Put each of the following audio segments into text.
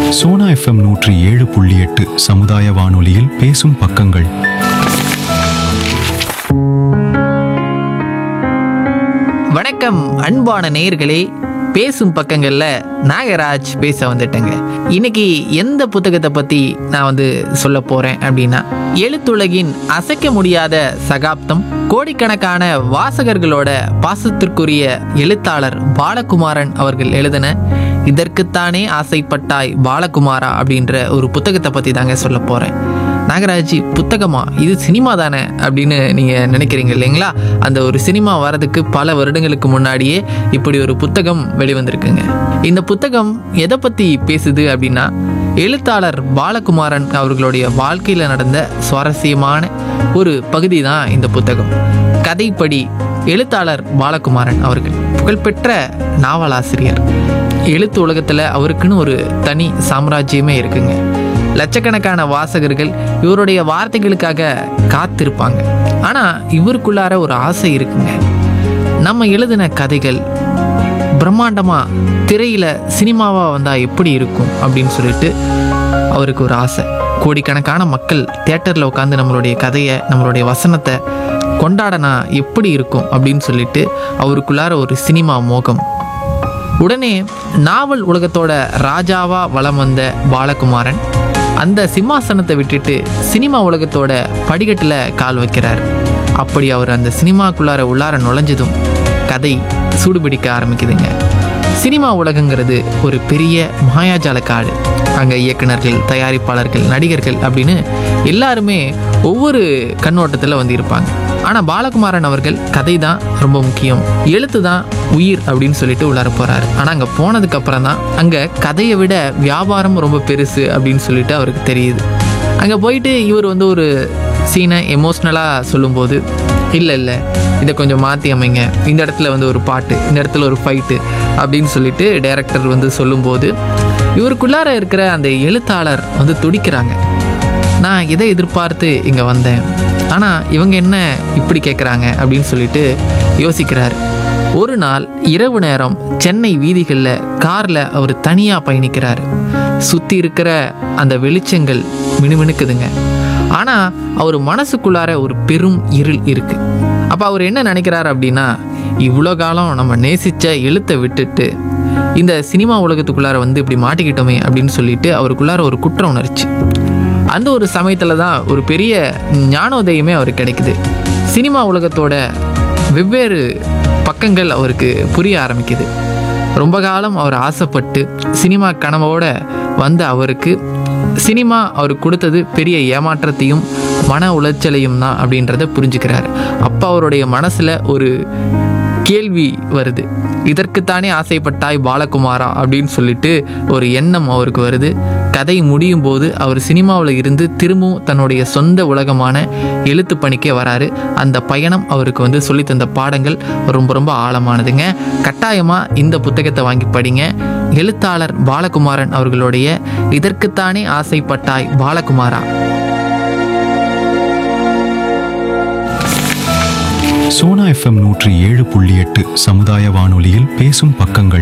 Sona FM 107.8 சமுதாய வானொலியில் பேசும் பக்கங்கள். வணக்கம் அன்பான நேயர்களே, பேசும் பக்கங்கள்ல நாகராஜ் பேச வந்துட்டேங்க. இன்னைக்கு எந்த புத்தகத்தை பத்தி நான் சொல்ல போறேன் அப்படின்னா, எழுத்துலகின் அசைக்க முடியாத சகாப்தம், கோடிக்கணக்கான வாசகர்களோட பாசத்திற்குரிய எழுத்தாளர் பாலகுமாரன் அவர்கள் எழுதின இதற்குத்தானே ஆசைப்பட்டாய் பாலகுமாரா அப்படின்ற ஒரு புத்தகத்தை பத்தி தாங்க சொல்ல போறேன். நாகராஜ், புத்தகமா? இது சினிமா தானே அப்படின்னு நீங்கள் நினைக்கிறீங்க இல்லைங்களா? அந்த ஒரு சினிமா வரதுக்கு பல வருடங்களுக்கு முன்னாடியே இப்படி ஒரு புத்தகம் வெளிவந்திருக்குங்க. இந்த புத்தகம் எதை பற்றி பேசுது அப்படின்னா, எழுத்தாளர் பாலகுமாரன் அவர்களுடைய வாழ்க்கையில் நடந்த சுவாரஸ்யமான ஒரு பகுதி தான் இந்த புத்தகம். கதைப்படி எழுத்தாளர் பாலகுமாரன் அவர்கள் புகழ்பெற்ற நாவலாசிரியர். எழுத்து உலகத்தில் அவருக்குன்னு ஒரு தனி சாம்ராஜ்யமே இருக்குங்க. லட்சக்கணக்கான வாசகர்கள் இவருடைய வார்த்தைகளுக்காக காத்திருப்பாங்க. ஆனால் இவருக்குள்ளார ஒரு ஆசை இருக்குங்க. நம்ம எழுதின கதைகள் பிரம்மாண்டமாக திரையில் சினிமாவாக வந்தால் எப்படி இருக்கும் அப்படின்னு சொல்லிட்டு அவருக்கு ஒரு ஆசை. கோடிக்கணக்கான மக்கள் தியேட்டரில் உட்காந்து நம்மளுடைய கதையை, நம்மளுடைய வசனத்தை கொண்டாடனா எப்படி இருக்கும் அப்படின்னு சொல்லிட்டு அவருக்குள்ளார ஒரு சினிமா மோகம். உடனே நாவல் உலகத்தோட ராஜாவா வலம் வந்த பாலகுமாரன் அந்த சிம்மாசனத்தை விட்டுட்டு சினிமா உலகத்தோட படிக்கட்டில் கால் வைக்கிறார். அப்படி அவர் அந்த சினிமாக்குள்ளார உள்ளார நுழைஞ்சதும் கதை சூடுபிடிக்க ஆரம்பிக்குதுங்க. சினிமா உலகங்கிறது ஒரு பெரிய மாயாஜால காடு. அங்கே இயக்குனர்கள், தயாரிப்பாளர்கள், நடிகர்கள் அப்படின்னு எல்லாருமே ஒவ்வொரு கண்ணோட்டத்தில் இருப்பாங்க. ஆனால் பாலகுமாரன் அவர்கள் கதை தான் ரொம்ப முக்கியம், எழுத்து தான் உயிர் அப்படின்னு சொல்லிட்டு உள்ளார போகிறாரு. ஆனால் அங்கே போனதுக்கப்புறம் தான் அங்கே கதையை விட வியாபாரம் ரொம்ப பெருசு அப்படின்னு சொல்லிட்டு அவருக்கு தெரியுது. அங்கே போயிட்டு இவர் ஒரு சீனை எமோஷ்னலாக சொல்லும்போது, இல்லை இதை கொஞ்சம் மாற்றி அமைங்க, இந்த இடத்துல ஒரு பாட்டு, இந்த இடத்துல ஒரு ஃபைட்டு அப்படின்னு சொல்லிட்டு டைரக்டர் சொல்லும்போது இவருக்குள்ளார இருக்கிற அந்த எழுத்தாளர் துடிக்கிறாங்க. நான் இதை எதிர்பார்த்து இங்கே வந்தேன், ஆனால் இவங்க என்ன இப்படி கேட்குறாங்க அப்படின்னு சொல்லிட்டு யோசிக்கிறார். ஒரு நாள் இரவு நேரம் சென்னை வீதிகளில் காரில் அவர் தனியாக பயணிக்கிறார். சுற்றி இருக்கிற அந்த வெளிச்சங்கள் மினுமினுக்குதுங்க. ஆனால் அவர் மனசுக்குள்ளார ஒரு பெரும் இருள் இருக்குது. அப்போ அவர் என்ன நினைக்கிறார் அப்படின்னா, இவ்வளோ காலம் நம்ம நேசித்த எழுத்தை விட்டுட்டு இந்த சினிமா உலகத்துக்குள்ளார இப்படி மாட்டிக்கிட்டோமே அப்படின்னு சொல்லிட்டு அவருக்குள்ளார ஒரு குற்ற உணர்ச்சி. அந்த ஒரு சமயத்தில் தான் ஒரு பெரிய ஞானோதயமே அவருக்கு கிடைக்குது. சினிமா உலகத்தோட வெவ்வேறு பக்கங்கள் அவருக்கு புரிய ஆரம்பிக்குது. ரொம்ப காலம் அவர் ஆசைப்பட்டு சினிமா கனவோட வந்த அவருக்கு சினிமா அவருக்கு கொடுத்தது பெரிய ஏமாற்றத்தையும் மன உளைச்சலையும் தான் அப்படின்றத புரிஞ்சுக்கிறார். அப்போ அவருடைய மனசில் ஒரு கேள்வி வருது, இதற்குத்தானே ஆசைப்பட்டாய் பாலகுமாரா அப்படின்னு சொல்லிட்டு ஒரு எண்ணம் அவருக்கு வருது. கதை முடியும் போது அவர் சினிமாவில் இருந்து திரும்பவும் தன்னுடைய சொந்த உலகமான எழுத்து பணிக்கே வராரு. அந்த பயணம் அவருக்கு சொல்லி தந்த பாடங்கள் ரொம்ப ரொம்ப ஆழமானதுங்க. கட்டாயமாக இந்த புத்தகத்தை வாங்கி படிங்க. எழுத்தாளர் பாலகுமாரன் அவர்களுடைய இதற்குத்தானே ஆசைப்பட்டாய் பாலகுமாரா. சோனா எஃப்எம் 107.8 சமுதாய வானொலியில் பேசும் பக்கங்கள்.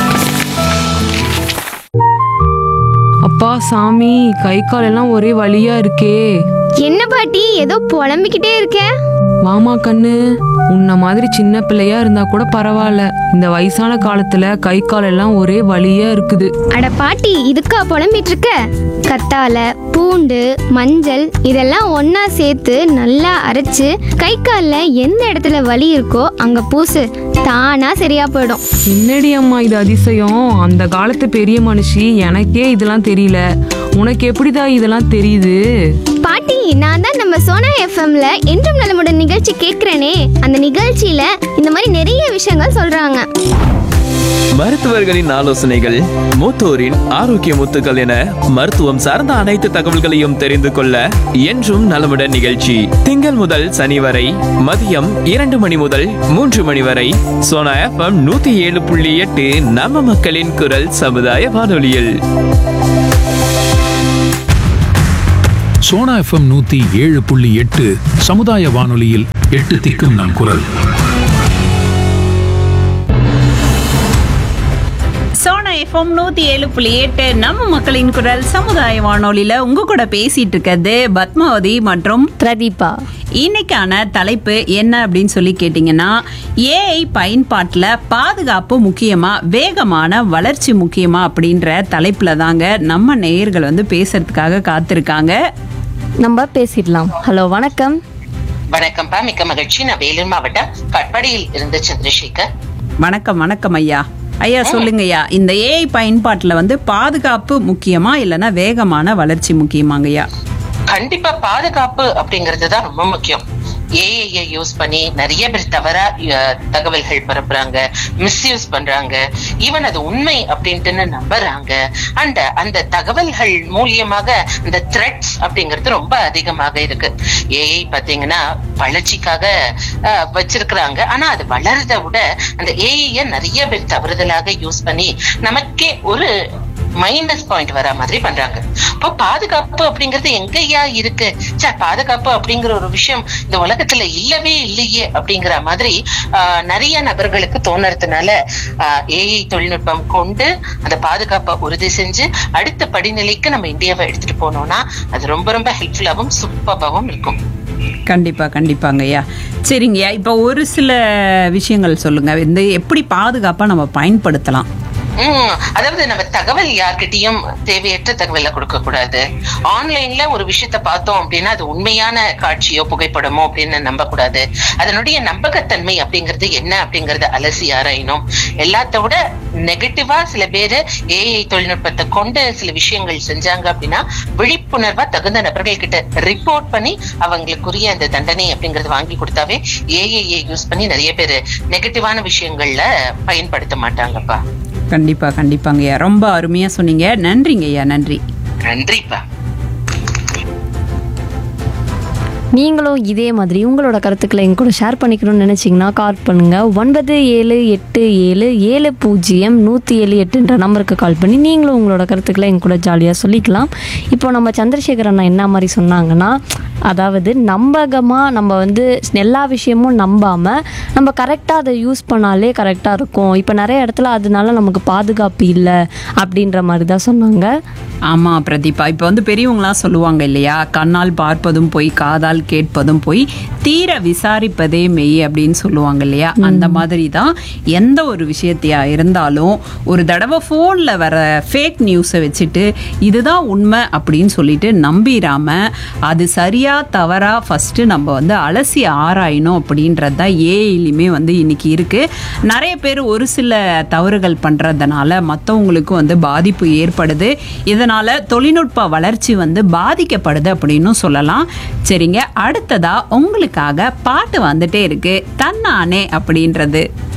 அப்பா சாமி, கை காலெல்லாம் ஒரே வலியா இருக்கே. என்ன பாட்டி ஏதோ புலம்பிக்கிட்டே இருக்க? வாமா கண்ணு, உன்ன மாதிரி சின்ன பிள்ளையா இருந்தா கூட பரவாயில்ல, இந்த வயசான காலத்துல கை காலெல்லாம் ஒரே வலியா இருக்குது. அட பாட்டி, இதுக்கா புலம்பிட்டு இருக்க? கத்தால, பூண்டு, மஞ்சள் இதெல்லாம் ஒண்ணா சேர்த்து நல்லா அரைச்சு கை கால்ல எந்த இடத்துல வலி இருக்கோ அங்க பூசு, தானா சரியா போயிடும். என்னடி அம்மா இது அதிசயம், அந்த காலத்து பெரிய மனுஷி, எனக்கே இதெல்லாம் தெரியல, உனக்கு எப்படிதான் இதெல்லாம் தெரியுது? பாட்டி, நான் தான் நம்ம சோனா எஃப்எம்ல என்றும் நலமுடன் நிகழ்ச்சி கேட்கிறேனே, அந்த நிகழ்ச்சியில இந்த மாதிரி நிறைய விஷயங்கள் சொல்றாங்க. மருத்துவர்களின் ஆலோசனைகள், மூத்தோரின் ஆரோக்கிய முத்துக்கள் என மருத்துவம் சார்ந்த அனைத்து தகவல்களையும் தெரிந்து கொள்ள என்றும் நலமுடன் நிகழ்ச்சி திங்கள் முதல் சனி வரை மதியம் 2 மணி முதல் 3 மணி வரை சோனா எஃப்எம் 107.8 நம்ம மக்களின் குரல் சமுதாய வானொலியில். சோனா எஃப்எம் 107.8 சமுதாய வானொலியில் 8 திக்கும் நம் குரல். சோனா எஃப்எம் 107.8 நம்ம மக்களின் குரல் சமுதாய வானொலியில உங்க கூட பேசிட்டு இருக்கிறது பத்மாவதி மற்றும் பிரதீபா. இன்னைக்கான தலைப்பு என்ன அப்படின்னு சொல்லி கேட்டீங்கன்னா, ஏஐ பயன்பாட்டுல பாதுகாப்பு முக்கியமா வேகமான வளர்ச்சி முக்கியமா அப்படின்ற தலைப்புல தாங்க நம்ம நேயர்கள் வந்து பேசுறதுக்காக காத்திருக்காங்க. நம்ம பேசிடலாம். ஹலோ, வணக்கம். வணக்கம்ப்பா, மிக்க மகிழ்ச்சி. நான் வேலூர் மாவட்டம் கட்பாடியில் இருந்து சந்திரசேகர். வணக்கம் வணக்கம் ஐயா. ஐயா சொல்லுங்க ஐயா, இந்த ஏஐ பயன்பாட்டுல வந்து பாதுகாப்பு முக்கியமா இல்லைன்னா வேகமான வளர்ச்சி முக்கியமாங்க ஐயா? கண்டிப்பா பாதுகாப்பு அப்படிங்கிறது தான் ரொம்ப முக்கியம். ஏஐ யூஸ் பண்ணி நிறைய பேர் தவறா தகவல்கள் பரப்புறாங்க, மிஸ்யூஸ் பண்றாங்க, ஈவன் அது உண்மை அப்படின்ட்டு நம்புறாங்க. அண்ட் அந்த தகவல்கள் மூலியமாக இந்த த்ரெட்ஸ் அப்படிங்கிறது ரொம்ப அதிகமாக இருக்கு. ஏஐ பாத்தீங்கன்னா வளர்ச்சிக்காக வச்சிருக்கிறாங்க. ஆனா அது வளர்றத விட அந்த ஏஐ நிறைய பேர் தவறுதலாக யூஸ் பண்ணி நமக்கே ஒரு மைனஸ் பாயிண்ட் வர மாதிரி பண்றாங்க. இப்போ பாதுகாப்பு அப்படிங்கிறது எங்கயா இருக்கு? பாதுகாப்பு அப்படிங்கிற ஒரு விஷயம் இந்த உலகத்துல இல்லவே இல்லையே அப்படிங்கிற மாதிரி நிறைய நபர்களுக்கு தோணுறதுனால ஏஐ தொழில்நுட்பம் கொண்டு அந்த பாதுகாப்பை உறுதி செஞ்சு அடுத்த படிநிலைக்கு நம்ம இந்தியாவை எடுத்துட்டு போனோம்னா அது ரொம்ப ரொம்ப ஹெல்ப்ஃபுல்லாகவும் சூப்பராகவும் இருக்கும். கண்டிப்பா கண்டிப்பாங்க ஐயா. சரிங்கய்யா, இப்போ ஒரு சில விஷயங்கள் சொல்லுங்க, இந்த எப்படி பாதுகாப்பா நம்ம பயன்படுத்தலாம்? அதாவது நம்ம தகவல் யார்கிட்டயும் தேவையற்ற தகவலை கொடுக்க கூடாது. ஆன்லைன்ல ஒரு விஷயத்த பார்த்தோம் அப்படின்னா அது உண்மையான காட்சியோ புகைப்படமோ அப்படின்னு நம்ப கூடாது. அதனுடைய நம்பகத்தன்மை அப்படிங்கிறது என்ன அப்படிங்கறத அலசி ஆராயணும். எல்லாத்த விட நெகட்டிவா சில பேரு ஏஐ தொழில்நுட்பத்தை கொண்டு சில விஷயங்கள் செஞ்சாங்க அப்படின்னா விழிப்புணர்வா தகுந்த நபர்கள் கிட்ட ரிப்போர்ட் பண்ணி அவங்களுக்குரிய அந்த தண்டனை அப்படிங்கறது வாங்கி கொடுத்தாவே ஏஐ யூஸ் பண்ணி நிறைய பேரு நெகட்டிவான விஷயங்கள்ல பயன்படுத்த மாட்டாங்கப்பா. கண்டிப்பா கண்டிப்பாங்க ஐயா, ரொம்ப அருமையா சொன்னீங்க. நன்றிங்க ஐயா. நன்றி. நன்றிப்பா. நீங்களும் இதே மாதிரி உங்களோட கருத்துக்களை எங்க கூட ஷேர் பண்ணிக்கணும்னு நினச்சிங்கன்னா கால் பண்ணுங்கள். 9787700178 நம்பருக்கு கால் பண்ணி நீங்களும் உங்களோட கருத்துக்களை எங்க கூட ஜாலியாக சொல்லிக்கலாம். இப்போ நம்ம சந்திரசேகர் அண்ணா என்ன மாதிரி சொன்னாங்கன்னா, அதாவது நம்பகமாக நம்ம வந்து எல்லா விஷயமும் நம்பாமல் நம்ம கரெக்டாக அதை யூஸ் பண்ணாலே கரெக்டாக இருக்கும். இப்போ நிறைய இடத்துல அதனால நமக்கு பாதுகாப்பு இல்லை அப்படின்ற மாதிரி தான் சொன்னாங்க. ஆமாம் பிரதீபா, இப்போ வந்து பெரியவங்களாம் சொல்லுவாங்க இல்லையா, கண்ணால் பார்ப்பதும் போய் காதால் கேட்பதும் போய் தீர விசாரிப்பதே மெய் அப்படின்னு சொல்லுவாங்க இல்லையா. அந்த மாதிரி தான் எந்த ஒரு விஷயத்தையா இருந்தாலும் ஒரு தடவை ஃபோனில் வர ஃபேக் நியூஸை வச்சுட்டு இதுதான் உண்மை அப்படின்னு சொல்லிட்டு நம்பிடாம அது சரியா தவறா ஃபஸ்ட்டு நம்ம வந்து அலசி ஆராயணும் அப்படின்றது தான் ஏஐலையுமே வந்து இன்னைக்கு இருக்கு. நிறைய பேர் ஒரு சில தவறுகள் பண்ணுறதுனால மற்றவங்களுக்கும் வந்து பாதிப்பு ஏற்படுது. இதனால தொழில்நுட்ப வளர்ச்சி வந்து பாதிக்கப்படுது அப்படின்னு சொல்லலாம். சரிங்க, அடுத்ததா உங்களுக்காக பாட்டு வந்துட்டே இருக்கு, தன்னானே அப்படின்றது.